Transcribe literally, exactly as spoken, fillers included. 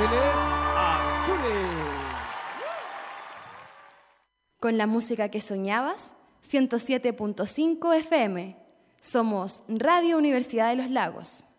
Ángeles Azules. Con la música que soñabas, ciento siete punto cinco F M. Somos Radio Universidad de los Lagos.